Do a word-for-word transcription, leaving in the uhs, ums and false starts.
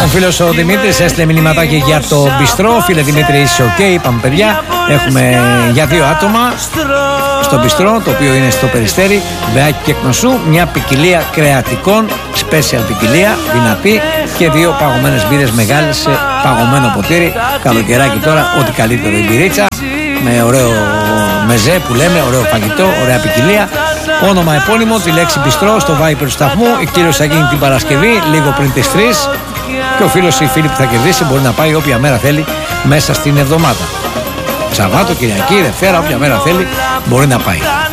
φίλος ο Δημήτρης έστειλε μηνυματάκι για το μπιστρό. Φίλε Δημήτρη, είσαι οκ, okay, είπαμε παιδιά. Έχουμε για δύο άτομα στο μπιστρό, το οποίο είναι στο Περιστέρι, Μπεάκι και Κνωσού, μια ποικιλία κρεατικών, special ποικιλία, δυνατή, και δύο παγωμένες μπύρες μεγάλες σε παγωμένο ποτήρι. Καλοκαιράκι τώρα, ό,τι καλύτερο η μπυρίτσα, με ωραίο μεζέ που λέμε, ωραίο φαγητό, ωραία ποικιλία. Όνομα επώνυμο, τη λέξη μπιστρό στο Viper του σταθμού. Η κύριος θα γίνει την Παρασκευή, λίγο πριν τις τρεις. Και ο φίλος ή η φίλη που θα κερδίσει μπορεί να πάει όποια μέρα θέλει μέσα στην εβδομάδα. Σαββάτο, Κυριακή, Δευτέρα, όποια μέρα θέλει μπορεί να πάει.